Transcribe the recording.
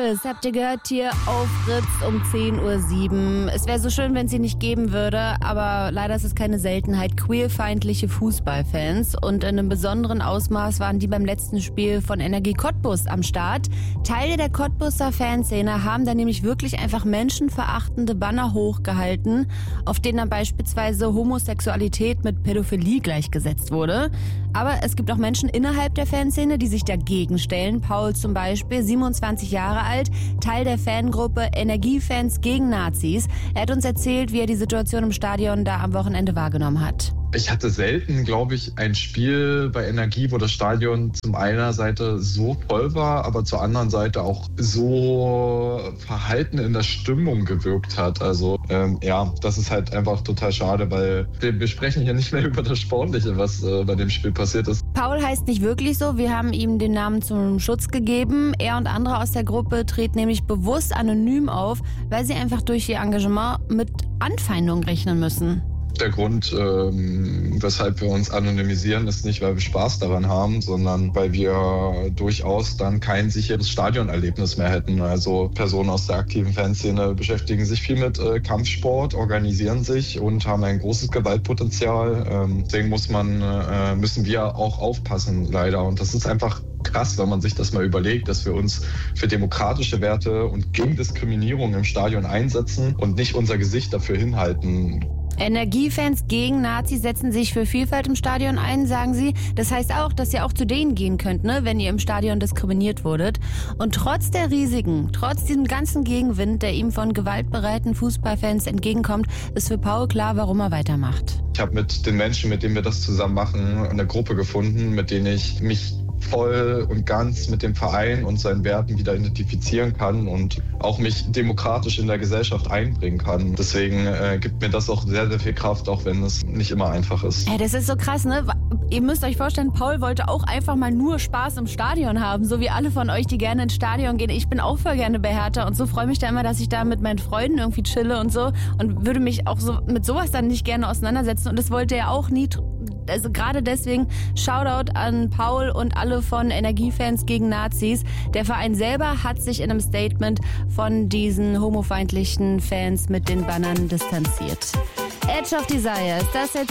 Alice habt ihr gehört hier auf Fritz um 10:07 Uhr. Es wäre so schön, wenn es sie nicht geben würde, aber leider ist es keine Seltenheit. Queerfeindliche Fußballfans und in einem besonderen Ausmaß waren die beim letzten Spiel von Energie Cottbus am Start. Teile der Cottbuser Fanszene haben da nämlich wirklich einfach menschenverachtende Banner hochgehalten, auf denen dann beispielsweise Homosexualität mit Pädophilie gleichgesetzt wurde. Aber es gibt auch Menschen innerhalb der Fanszene, die sich dagegen stellen. Paul zum Beispiel, 27 Jahre alt, Teil der Fangruppe Energiefans gegen Nazis. Er hat uns erzählt, wie er die Situation im Stadion da am Wochenende wahrgenommen hat. Ich hatte selten, glaube ich, ein Spiel bei Energie, wo das Stadion zum einer Seite so voll war, aber zur anderen Seite auch so verhalten in der Stimmung gewirkt hat. Also das ist halt einfach total schade, weil wir sprechen hier nicht mehr über das Sportliche, was bei dem Spiel passiert ist. Paul heißt nicht wirklich so, wir haben ihm den Namen zum Schutz gegeben. Er und andere aus der Gruppe treten nämlich bewusst anonym auf, weil sie einfach durch ihr Engagement mit Anfeindungen rechnen müssen. Der Grund, weshalb wir uns anonymisieren, ist nicht, weil wir Spaß daran haben, sondern weil wir durchaus dann kein sicheres Stadionerlebnis mehr hätten. Also Personen aus der aktiven Fanszene beschäftigen sich viel mit Kampfsport, organisieren sich und haben ein großes Gewaltpotenzial. Deswegen müssen wir auch aufpassen, leider. Und das ist einfach krass, wenn man sich das mal überlegt, dass wir uns für demokratische Werte und gegen Diskriminierung im Stadion einsetzen und nicht unser Gesicht dafür hinhalten. Energiefans gegen Nazis setzen sich für Vielfalt im Stadion ein, sagen sie. Das heißt auch, dass ihr auch zu denen gehen könnt, ne, wenn ihr im Stadion diskriminiert wurdet. Und trotz der Risiken, trotz diesem ganzen Gegenwind, der ihm von gewaltbereiten Fußballfans entgegenkommt, ist für Paul klar, warum er weitermacht. Ich habe mit den Menschen, mit denen wir das zusammen machen, eine Gruppe gefunden, mit denen ich mich voll und ganz mit dem Verein und seinen Werten wieder identifizieren kann und auch mich demokratisch in der Gesellschaft einbringen kann. Deswegen gibt mir das auch sehr, sehr viel Kraft, auch wenn es nicht immer einfach ist. Ja, das ist so krass, ne? Ihr müsst euch vorstellen, Paul wollte auch einfach mal nur Spaß im Stadion haben, so wie alle von euch, die gerne ins Stadion gehen. Ich bin auch voll gerne bei Hertha und so freue mich da immer, dass ich da mit meinen Freunden irgendwie chille und so und würde mich auch so mit sowas dann nicht gerne auseinandersetzen und das wollte er auch nie. Also gerade deswegen Shoutout an Paul und alle von Energiefans gegen Nazis. Der Verein selber hat sich in einem Statement von diesen homofeindlichen Fans mit den Bannern distanziert. Edge of Desire ist das jetzt.